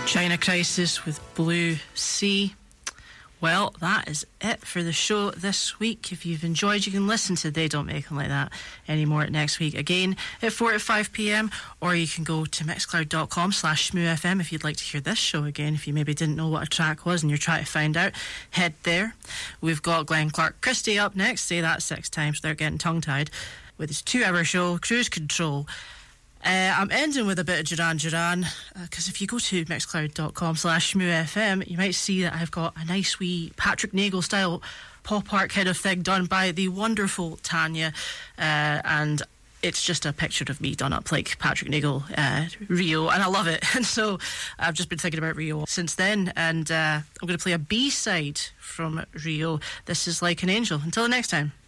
China Crisis with Blue Sea. Well, that is it for the show this week. If you've enjoyed, you can listen to They Don't Make Them Like That anymore next week again at 4 to 5 p.m, or you can go to mixcloud.com/ShmooFM if you'd like to hear this show again. If you maybe didn't know what a track was and you're trying to find out, head there. We've got Glenn Clark Christie up next. Say that 6 times without getting tongue-tied, with his 2-hour show, Cruise Control. I'm ending with a bit of Duran Duran, because if you go to mixcloud.com/ShmooFM, you might see that I've got a nice wee Patrick Nagel style pop art kind of thing done by the wonderful Tanya, and it's just a picture of me done up like Patrick Nagel, Rio, and I love it. And so I've just been thinking about Rio since then, and I'm going to play a B-side from Rio. This is Like an Angel. Until the next time.